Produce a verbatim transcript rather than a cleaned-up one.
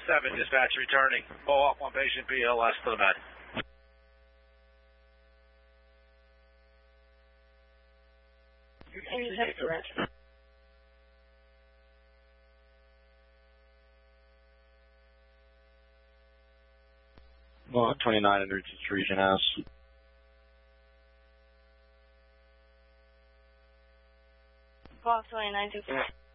seven, dispatch returning. Follow up on patient B L S to the med. Any type of rest. Well, twenty-nine under Region S. Call twenty-nine to